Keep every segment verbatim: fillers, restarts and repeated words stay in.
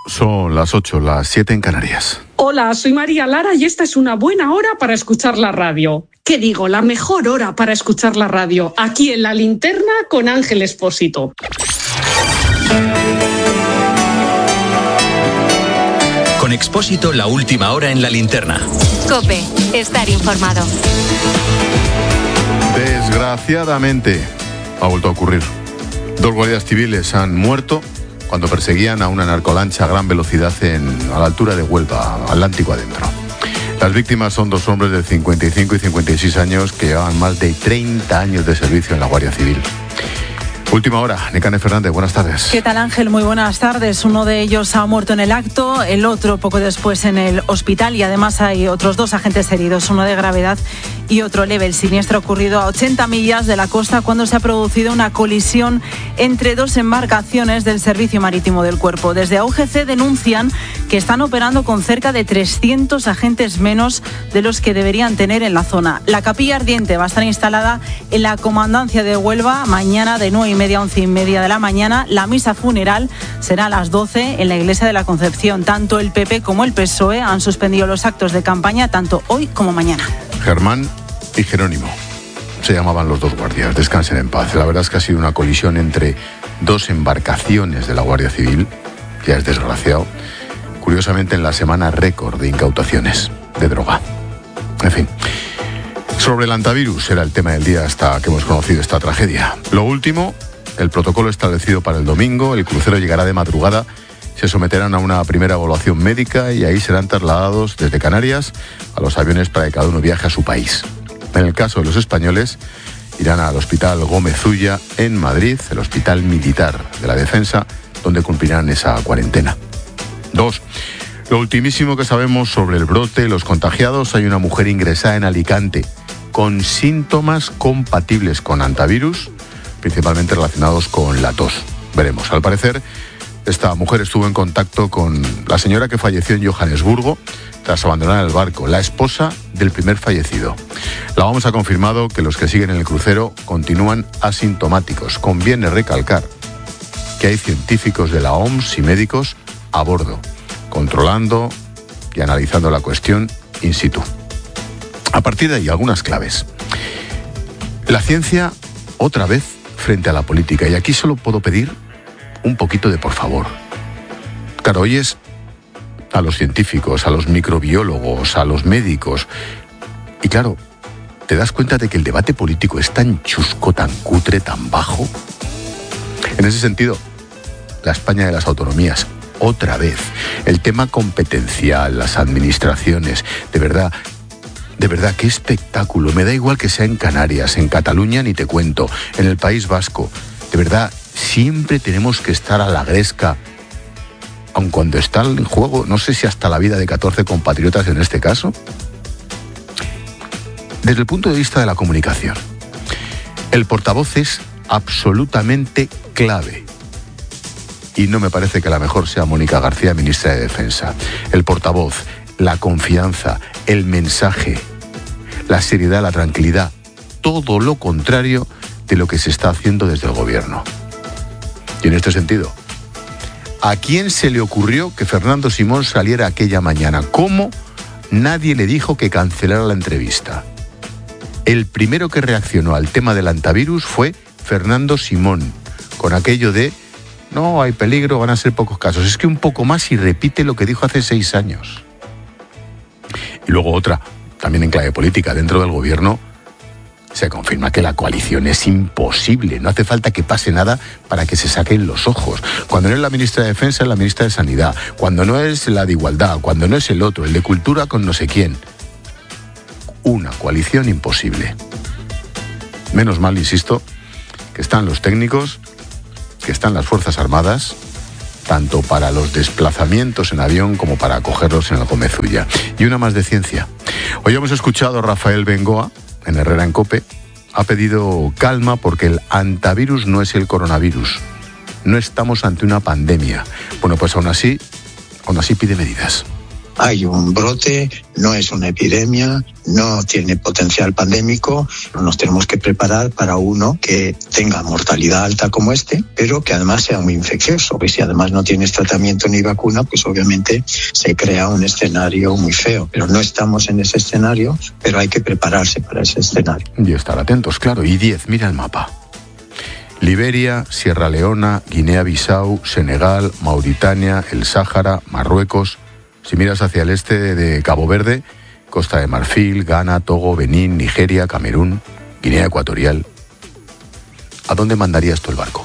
Son las ocho, las siete en Canarias. Hola, soy María Lara y esta es una buena hora para escuchar la radio. ¿Qué digo? La mejor hora para escuchar la radio. Aquí en La Linterna con Ángel Expósito. Con Expósito, la última hora en La Linterna. COPE, estar informado. Desgraciadamente, ha vuelto a ocurrir. Dos guardias civiles han muerto cuando perseguían a una narcolancha a gran velocidad en, a la altura de Huelva, Atlántico adentro. Las víctimas son dos hombres de cincuenta y cinco y cincuenta y seis años que llevaban más de treinta años de servicio en la Guardia Civil. Última hora, Nekane Fernández, buenas tardes. ¿Qué tal, Ángel? Muy buenas tardes. Uno de ellos ha muerto en el acto, el otro poco después en el hospital y además hay otros dos agentes heridos, uno de gravedad y otro leve. El siniestro ha ocurrido a ochenta millas de la costa cuando se ha producido una colisión entre dos embarcaciones del Servicio Marítimo del Cuerpo. Desde A U G C denuncian que están operando con cerca de trescientos agentes menos de los que deberían tener en la zona. La capilla ardiente va a estar instalada en la comandancia de Huelva mañana de nueve y media a once y media de la mañana. La misa funeral será a las doce en la iglesia de la Concepción. Tanto el P P como el P S O E han suspendido los actos de campaña tanto hoy como mañana. Germán y Jerónimo se llamaban los dos guardias. Descansen en paz. La verdad es que ha sido una colisión entre dos embarcaciones de la Guardia Civil. Ya es desgraciado. Curiosamente en la semana récord de incautaciones de droga. En fin. Sobre el antivirus era el tema del día hasta que hemos conocido esta tragedia. Lo último, el protocolo establecido para el domingo, el crucero llegará de madrugada, se someterán a una primera evaluación médica y ahí serán trasladados desde Canarias a los aviones para que cada uno viaje a su país. En el caso de los españoles, irán al Hospital Gómez Ulla en Madrid, el Hospital Militar de la Defensa, donde cumplirán esa cuarentena. Dos. Lo ultimísimo que sabemos sobre el brote y los contagiados, hay una mujer ingresada en Alicante con síntomas compatibles con antivirus, principalmente relacionados con la tos. Veremos. Al parecer, esta mujer estuvo en contacto con la señora que falleció en Johannesburgo tras abandonar el barco, la esposa del primer fallecido. La OMS ha confirmado que los que siguen en el crucero continúan asintomáticos. Conviene recalcar que hay científicos de la O M S y médicos a bordo, controlando y analizando la cuestión in situ. A partir de ahí, algunas claves. La ciencia, otra vez, frente a la política. Y aquí solo puedo pedir un poquito de por favor. Claro, oyes a los científicos, a los microbiólogos, a los médicos. Y claro, te das cuenta de que el debate político es tan chusco, tan cutre, tan bajo. En ese sentido, la España de las autonomías, otra vez. El tema competencial, las administraciones, de verdad... De verdad, qué espectáculo. Me da igual que sea en Canarias, en Cataluña, ni te cuento, en el País Vasco. De verdad, siempre tenemos que estar a la gresca. Aun cuando está en juego, no sé si hasta la vida de catorce compatriotas en este caso. Desde el punto de vista de la comunicación, el portavoz es absolutamente clave. Y no me parece que la mejor sea Mónica García, ministra de Defensa. El portavoz, la confianza, el mensaje, la seriedad, la tranquilidad, todo lo contrario de lo que se está haciendo desde el gobierno. Y en este sentido, ¿a quién se le ocurrió que Fernando Simón saliera aquella mañana? ¿Cómo nadie le dijo que cancelara la entrevista? El primero que reaccionó al tema del antivirus fue Fernando Simón, con aquello de no hay peligro, van a ser pocos casos. Es que un poco más y repite lo que dijo hace seis años. Y luego otra, también en clave política, dentro del gobierno se confirma que la coalición es imposible. No hace falta que pase nada para que se saquen los ojos. Cuando no es la ministra de Defensa, es la ministra de Sanidad. Cuando no es la de Igualdad, cuando no es el otro, el de Cultura con no sé quién. Una coalición imposible. Menos mal, insisto, que están los técnicos, que están las Fuerzas Armadas, tanto para los desplazamientos en avión como para acogerlos en el Gómez Ulla. Y una más de ciencia. Hoy hemos escuchado a Rafael Bengoa, en Herrera en COPE, ha pedido calma porque el antivirus no es el coronavirus. No estamos ante una pandemia. Bueno, pues aún así, aún así pide medidas. hay un brote, no es una epidemia, no tiene potencial pandémico. Nos tenemos que preparar para uno que tenga mortalidad alta como este, pero que además sea muy infeccioso. Y si además no tienes tratamiento ni vacuna, pues obviamente se crea un escenario muy feo. Pero no estamos en ese escenario, pero hay que prepararse para ese escenario. Y estar atentos, claro. Y diez, mira el mapa. Liberia, Sierra Leona, Guinea-Bissau, Senegal, Mauritania, el Sáhara, Marruecos. Si miras hacia el este de Cabo Verde, Costa de Marfil, Ghana, Togo, Benín, Nigeria, Camerún, Guinea Ecuatorial. ¿A dónde mandarías tú el barco?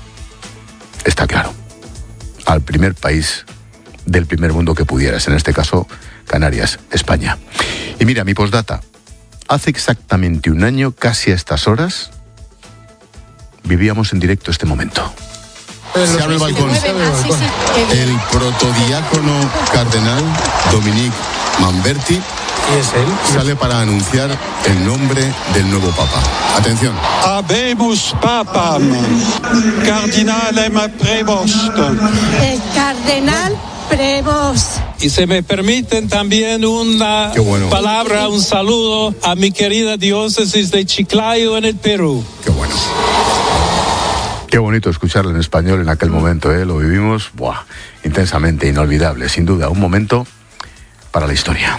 Está claro. Al primer país del primer mundo que pudieras, en este caso Canarias, España. Y mira, mi postdata. Hace exactamente un año, casi a estas horas, vivíamos en directo este momento. Se abre el balcón. El protodiácono cardenal Dominique Manberti es él? sale para anunciar el nombre del nuevo papa. Atención. Habemus papam, cardinalem prevost. El cardenal Prevost. Y se me permiten también una bueno. palabra, un saludo a mi querida diócesis de Chiclayo en el Perú. Qué bueno. Qué bonito escucharlo en español en aquel momento, ¿eh? Lo vivimos, buah, intensamente, inolvidable, sin duda, un momento para la historia.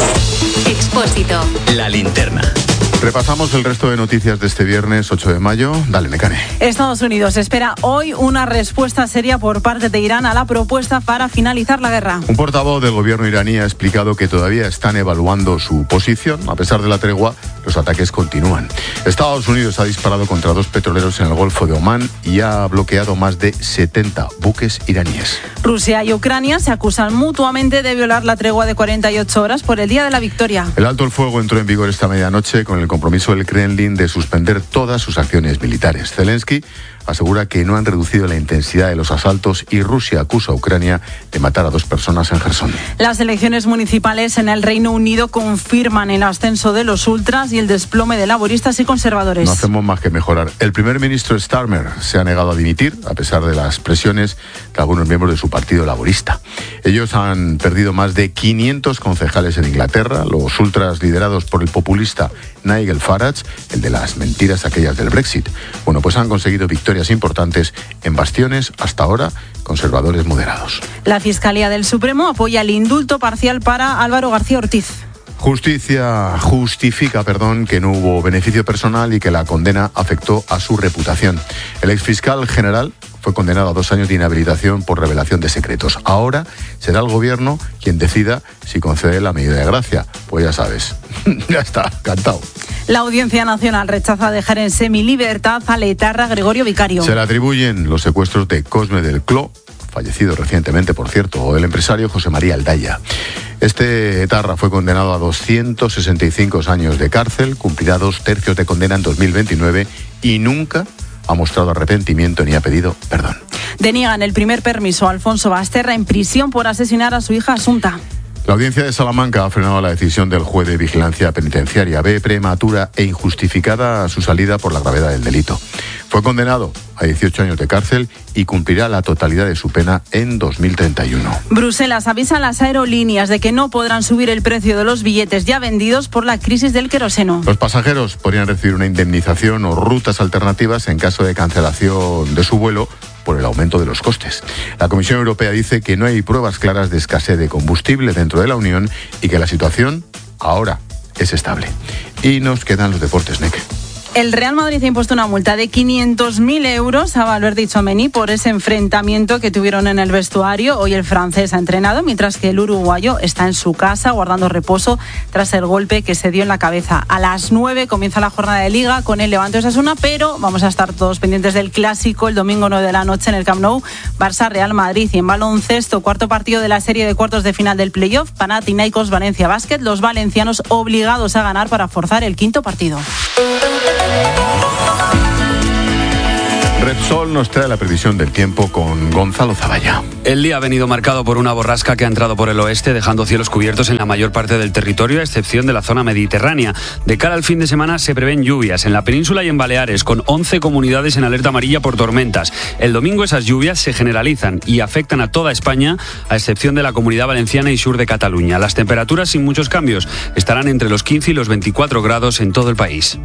Expósito. La linterna. Repasamos el resto de noticias de este viernes ocho de mayo. Dale, Mecane. Estados Unidos espera hoy una respuesta seria por parte de Irán a la propuesta para finalizar la guerra. Un portavoz del gobierno iraní ha explicado que todavía están evaluando su posición. A pesar de la tregua, los ataques continúan. Estados Unidos ha disparado contra dos petroleros en el Golfo de Omán y ha bloqueado más de setenta buques iraníes. Rusia y Ucrania se acusan mutuamente de violar la tregua de cuarenta y ocho horas por el Día de la Victoria. El alto el fuego entró en vigor esta medianoche con el compromiso del Kremlin de suspender todas sus acciones militares. Zelensky asegura que no han reducido la intensidad de los asaltos y Rusia acusa a Ucrania de matar a dos personas en Jersón. Las elecciones municipales en el Reino Unido confirman el ascenso de los ultras y el desplome de laboristas y conservadores. No hacemos más que mejorar. El primer ministro Starmer se ha negado a dimitir a pesar de las presiones de algunos miembros de su partido laborista. Ellos han perdido más de quinientos concejales en Inglaterra. Los ultras liderados por el populista Nigel Farage, el de las mentiras aquellas del Brexit. Bueno, pues han conseguido victorias importantes en bastiones, hasta ahora, conservadores moderados. La Fiscalía del Supremo apoya el indulto parcial para Álvaro García Ortiz. Justicia justifica, perdón, que no hubo beneficio personal y que la condena afectó a su reputación. El exfiscal general fue condenado a dos años de inhabilitación por revelación de secretos. Ahora será el gobierno quien decida si concede la medida de gracia. Pues ya sabes, ya está, cantado. La Audiencia Nacional rechaza dejar en semilibertad al etarra Gregorio Vicario. Se le atribuyen los secuestros de Cosme del Cló, fallecido recientemente, por cierto, o del empresario José María Aldaya. Este etarra fue condenado a doscientos sesenta y cinco años de cárcel, cumplirá dos tercios de condena en dos mil veintinueve y nunca ha mostrado arrepentimiento ni ha pedido perdón. Deniegan el primer permiso a Alfonso Basterra en prisión por asesinar a su hija Asunta. La audiencia de Salamanca ha frenado la decisión del juez de vigilancia penitenciaria. Ve prematura e injustificada su salida por la gravedad del delito. Fue condenado a dieciocho años de cárcel y cumplirá la totalidad de su pena en dos mil treinta y uno. Bruselas avisa a las aerolíneas de que no podrán subir el precio de los billetes ya vendidos por la crisis del queroseno. Los pasajeros podrían recibir una indemnización o rutas alternativas en caso de cancelación de su vuelo por el aumento de los costes. La Comisión Europea dice que no hay pruebas claras de escasez de combustible dentro de la Unión y que la situación ahora es estable. Y nos quedan los deportes, Nec. El Real Madrid ha impuesto una multa de quinientos mil euros a Valverde y Tchouaméni por ese enfrentamiento que tuvieron en el vestuario. Hoy el francés ha entrenado, mientras que el uruguayo está en su casa guardando reposo tras el golpe que se dio en la cabeza. A las nueve comienza la jornada de Liga con el Levante Osasuna, pero vamos a estar todos pendientes del clásico el domingo nueve de la noche en el Camp Nou, Barça-Real Madrid. Y en baloncesto, cuarto partido de la serie de cuartos de final del playoff, Panathinaikos Valencia Basket, los valencianos obligados a ganar para forzar el quinto partido. Repsol nos trae la previsión del tiempo con Gonzalo Zavalla. El día ha venido marcado por una borrasca que ha entrado por el oeste, dejando cielos cubiertos en la mayor parte del territorio, a excepción de la zona mediterránea. De cara al fin de semana se prevén lluvias en la península y en Baleares, con once comunidades en alerta amarilla por tormentas. El domingo esas lluvias se generalizan y afectan a toda España, a excepción de la Comunidad Valenciana y sur de Cataluña. Las temperaturas, sin muchos cambios, estarán entre los quince y los veinticuatro grados en todo el país.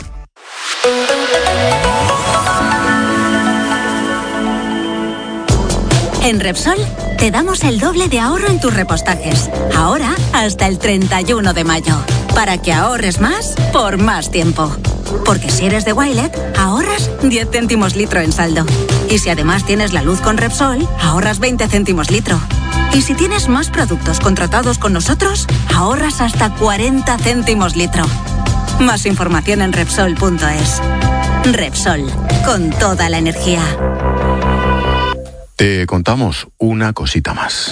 En Repsol te damos el doble de ahorro en tus repostajes. Ahora hasta el treinta y uno de mayo. Para que ahorres más por más tiempo. Porque si eres de Wilet, ahorras diez céntimos litro en saldo. Y si además tienes la luz con Repsol, ahorras veinte céntimos litro. Y si tienes más productos contratados con nosotros, ahorras hasta cuarenta céntimos litro. Más información en Repsol punto es. Repsol, con toda la energía. Te contamos una cosita más.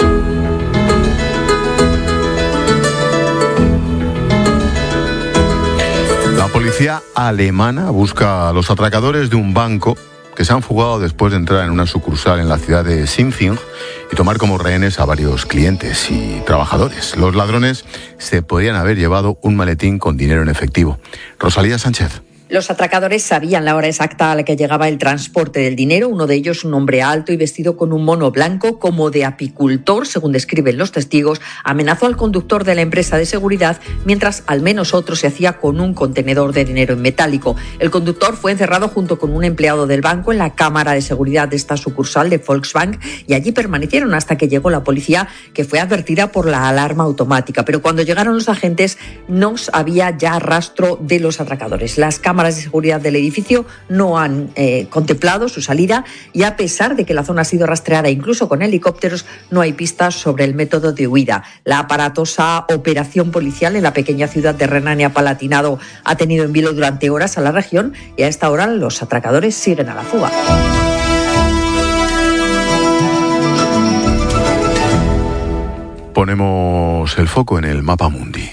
La policía alemana busca a los atracadores de un banco que se han fugado después de entrar en una sucursal en la ciudad de Sinfing y tomar como rehenes a varios clientes y trabajadores. Los ladrones se podrían haber llevado un maletín con dinero en efectivo. Rosalía Sánchez. Los atracadores sabían la hora exacta a la que llegaba el transporte del dinero. Uno de ellos, un hombre alto y vestido con un mono blanco como de apicultor, según describen los testigos, amenazó al conductor de la empresa de seguridad, mientras al menos otro se hacía con un contenedor de dinero en metálico. El conductor fue encerrado junto con un empleado del banco en la cámara de seguridad de esta sucursal de Volksbank y allí permanecieron hasta que llegó la policía, que fue advertida por la alarma automática. Pero cuando llegaron los agentes no había ya rastro de los atracadores. Las cámaras de seguridad del edificio no han eh, contemplado su salida y a pesar de que la zona ha sido rastreada incluso con helicópteros, no hay pistas sobre el método de huida. La aparatosa operación policial en la pequeña ciudad de Renania-Palatinado ha tenido en vilo durante horas a la región y a esta hora los atracadores siguen a la fuga. Ponemos el foco en el mapa mundi.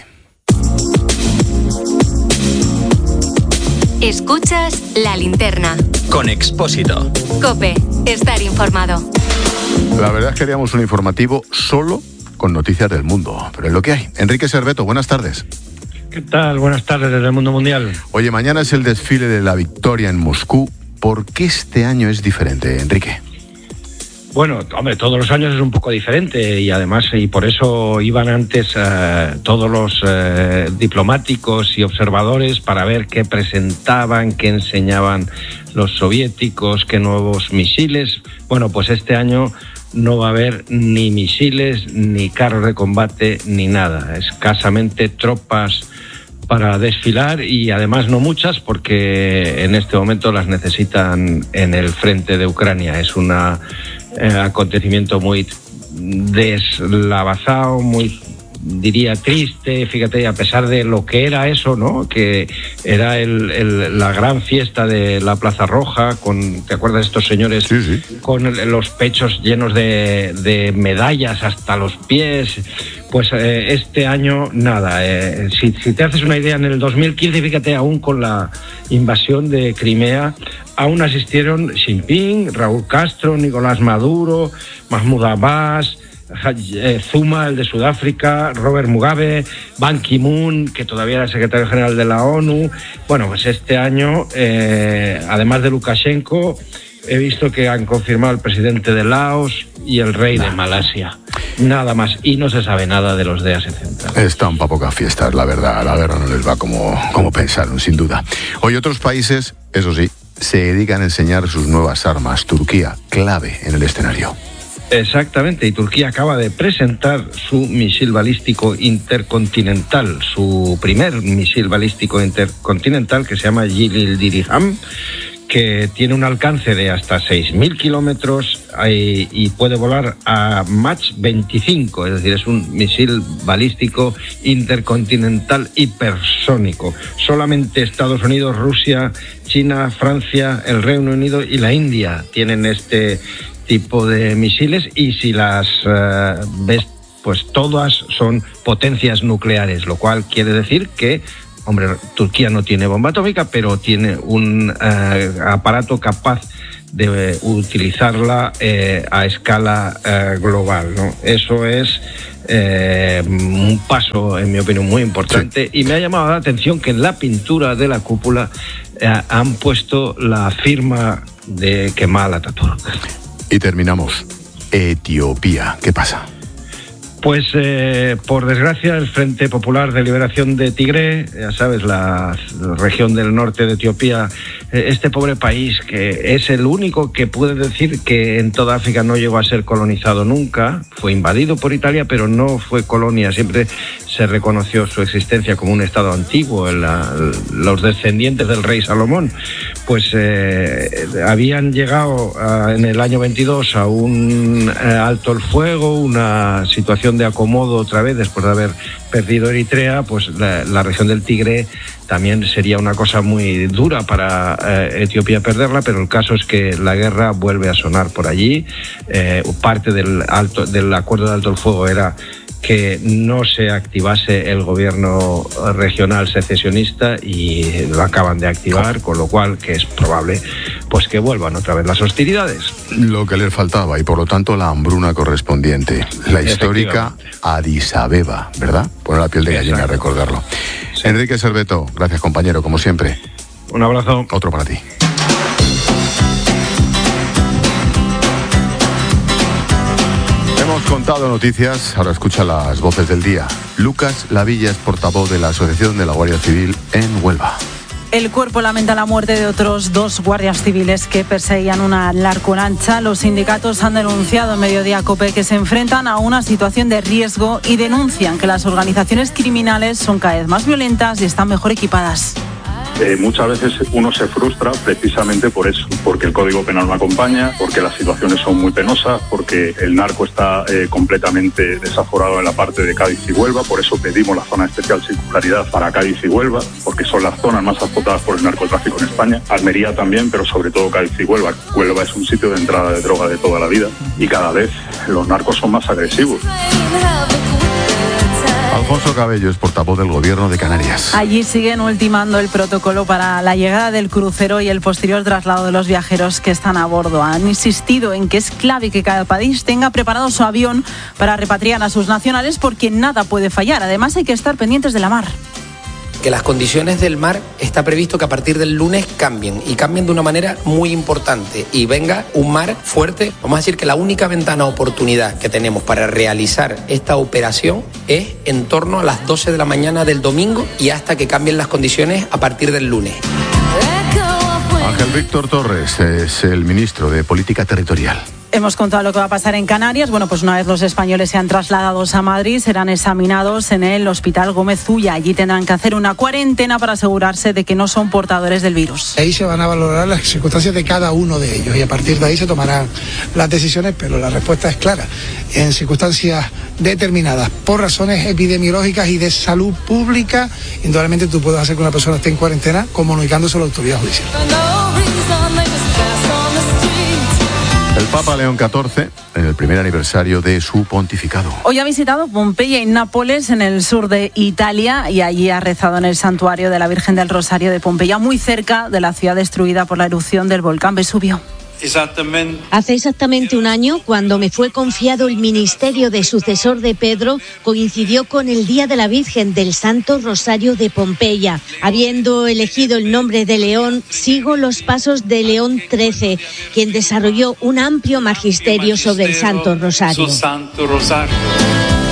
Escuchas La Linterna. Con Expósito. COPE. Estar informado. La verdad es que haríamos un informativo solo con noticias del mundo, pero es lo que hay. Enrique Serveto, buenas tardes. ¿Qué tal? Buenas tardes desde el mundo mundial. Oye, mañana es el desfile de la victoria en Moscú. ¿Por qué este año es diferente, Enrique? Bueno, hombre, todos los años es un poco diferente y además, y por eso iban antes eh, todos los eh, diplomáticos y observadores para ver qué presentaban, qué enseñaban los soviéticos, qué nuevos misiles. Bueno, pues este año no va a haber ni misiles, ni carros de combate, ni nada. Escasamente tropas para desfilar y además no muchas porque en este momento las necesitan en el frente de Ucrania. Es una Eh, acontecimiento muy deslavazado, muy, diría, triste, fíjate, a pesar de lo que era eso, ¿no? Que era el, el, la gran fiesta de la Plaza Roja, con, ¿te acuerdas de estos señores? Sí, sí. Con los pechos llenos de, de medallas hasta los pies. Pues eh, este año, nada. Eh, si, si te haces una idea, en el dos mil quince, fíjate, aún con la invasión de Crimea, aún asistieron Xi Jinping, Raúl Castro, Nicolás Maduro, Mahmoud Abbas, Zuma, el de Sudáfrica, Robert Mugabe, Ban Ki-moon, que todavía era el secretario general de la ONU. Bueno, pues este año, eh, además de Lukashenko, he visto que han confirmado el presidente de Laos y el rey de Malasia. Nada más. Y no se sabe nada de los de Asia Central. Están para pocas fiestas, la verdad. La guerra no les va como, como pensaron, sin duda. Hoy otros países, eso sí, se dedican a enseñar sus nuevas armas. Turquía, clave en el escenario. Exactamente, y Turquía acaba de presentar su misil balístico intercontinental, su primer misil balístico intercontinental, que se llama Yildirim, que tiene un alcance de hasta seis mil kilómetros y, y puede volar a Mach veinticinco, es decir, es un misil balístico intercontinental hipersónico. Solamente Estados Unidos, Rusia, China, Francia, el Reino Unido y la India tienen este tipo de misiles, y si las uh, ves, pues todas son potencias nucleares, lo cual quiere decir que, hombre, Turquía no tiene bomba atómica, pero tiene un uh, aparato capaz de utilizarla eh, a escala eh, global, ¿no? Eso es eh, un paso, en mi opinión, muy importante. Sí. Y me ha llamado la atención que en la pintura de la cúpula eh, han puesto la firma de Kemal Atatürk. Y terminamos. Etiopía, ¿qué pasa? Pues eh, por desgracia el Frente Popular de Liberación de Tigré, ya sabes, la región del norte de Etiopía, eh, este pobre país que es el único que puede decir que en toda África no llegó a ser colonizado nunca, fue invadido por Italia pero no fue colonia, siempre se reconoció su existencia como un estado antiguo, la, los descendientes del rey Salomón, pues eh, habían llegado a, en el año veintidós a un eh, alto el fuego, una situación de acomodo otra vez después de haber perdido Eritrea, pues la, la región del Tigre también sería una cosa muy dura para eh, Etiopía perderla, pero el caso es que la guerra vuelve a sonar por allí. Eh, parte del, alto, del acuerdo de alto el fuego era que no se activase el gobierno regional secesionista y lo acaban de activar, con lo cual que es probable pues que vuelvan otra vez las hostilidades. Lo que les faltaba y por lo tanto la hambruna correspondiente, la histórica Addis Abeba, ¿verdad? Poner la piel de gallina a recordarlo. Sí. Enrique Serveto, gracias compañero, como siempre. Un abrazo. Otro para ti. Hemos contado noticias, ahora escucha las voces del día. Lucas Lavilla es portavoz de la Asociación de la Guardia Civil en Huelva. El cuerpo lamenta la muerte de otros dos guardias civiles que perseguían una narcolancha. Los sindicatos han denunciado en Mediodía COPE que se enfrentan a una situación de riesgo y denuncian que las organizaciones criminales son cada vez más violentas y están mejor equipadas. Eh, muchas veces uno se frustra precisamente por eso, porque el Código Penal no acompaña, porque las situaciones son muy penosas, porque el narco está eh, completamente desaforado en la parte de Cádiz y Huelva, por eso pedimos la zona de especial singularidad para Cádiz y Huelva, porque son las zonas más azotadas por el narcotráfico en España, Almería también, pero sobre todo Cádiz y Huelva. Huelva es un sitio de entrada de droga de toda la vida y cada vez los narcos son más agresivos. Alfonso Cabello es portavoz del Gobierno de Canarias. Allí siguen ultimando el protocolo para la llegada del crucero y el posterior traslado de los viajeros que están a bordo. Han insistido en que es clave que cada país tenga preparado su avión para repatriar a sus nacionales porque nada puede fallar. Además hay que estar pendientes de la mar. Que las condiciones del mar está previsto que a partir del lunes cambien y cambien de una manera muy importante y venga un mar fuerte. Vamos a decir que la única ventana de oportunidad que tenemos para realizar esta operación es en torno a las doce de la mañana del domingo y hasta que cambien las condiciones a partir del lunes. Ángel Víctor Torres es el ministro de Política Territorial. Hemos contado lo que va a pasar en Canarias. Bueno, pues una vez los españoles sean trasladados a Madrid, serán examinados en el Hospital Gómez Ulla. Allí tendrán que hacer una cuarentena para asegurarse de que no son portadores del virus. Ahí se van a valorar las circunstancias de cada uno de ellos y a partir de ahí se tomarán las decisiones, pero la respuesta es clara. En circunstancias determinadas, por razones epidemiológicas y de salud pública, indudablemente tú puedes hacer que una persona esté en cuarentena comunicándose a la autoridad judicial. El Papa León catorce, en el primer aniversario de su pontificado. Hoy ha visitado Pompeya y Nápoles, en el sur de Italia, y allí ha rezado en el santuario de la Virgen del Rosario de Pompeya, muy cerca de la ciudad destruida por la erupción del volcán Vesubio. Hace exactamente un año, cuando me fue confiado el ministerio de sucesor de Pedro, coincidió con el Día de la Virgen del Santo Rosario de Pompeya. Habiendo elegido el nombre de León, sigo los pasos de León trece, quien desarrolló un amplio magisterio sobre el Santo Rosario.